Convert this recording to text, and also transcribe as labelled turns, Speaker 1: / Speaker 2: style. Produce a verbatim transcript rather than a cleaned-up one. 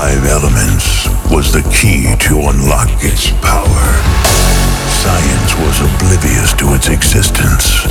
Speaker 1: five elements was the key to unlock its power. Science was oblivious to its existence.